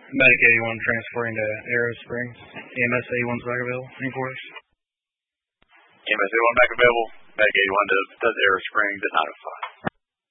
Medic 81 transferring to Arrow Springs. EMS 81's back available. Any quarters? EMS 81 back available. Medic 81 does Arrow Springs at 9:05.